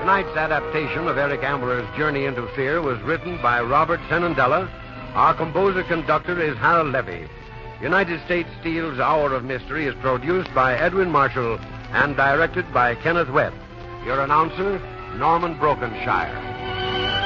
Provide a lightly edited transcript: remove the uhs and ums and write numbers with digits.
Tonight's adaptation of Eric Ambler's Journey into Fear was written by Robert Senandela. Our composer-conductor is Harold Levy. United States Steel's Hour of Mystery is produced by Edwin Marshall and directed by Kenneth Webb. Your announcer, Norman Brokenshire.